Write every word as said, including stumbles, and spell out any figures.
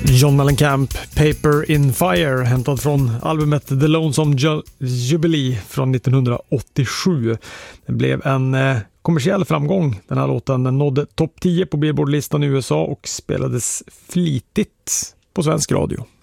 John Mellencamp, Paper in Fire, hämtad från albumet The Lonesome Ju- Jubilee från nittonhundraåttiosju. Det blev en eh, kommersiell framgång. Den här låten den nådde topp tio på Billboard-listan i U S A och spelades flitigt på svensk radio.